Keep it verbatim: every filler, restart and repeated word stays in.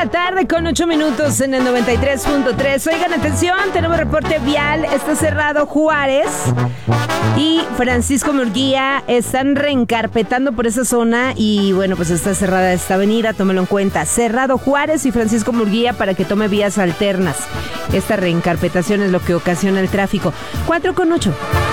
la tarde con ocho minutos en el noventa y tres punto tres. Oigan, atención, tenemos reporte vial. Está cerrado Juárez y Francisco Murguía. Están reencarpetando por esa zona y bueno, pues está cerrada esta avenida, tómelo en cuenta. Cerrado Juárez y Francisco Murguía para que tome vías alternas. Esta reencarpetación es lo que ocasiona el tráfico. cuatro con ocho.